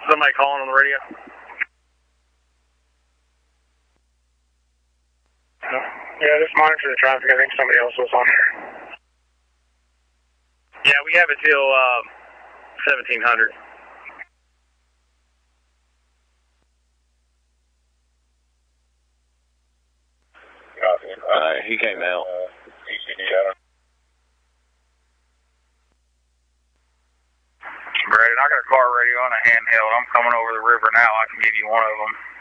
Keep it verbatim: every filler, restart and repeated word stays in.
Somebody calling on the radio? No. Yeah, just monitor the traffic. I think somebody else was on there. Yeah, we have it till uh, seventeen hundred. Uh, he came out. Brandon, I got a car radio on a handheld. I'm coming over the river now. I can give you one of them.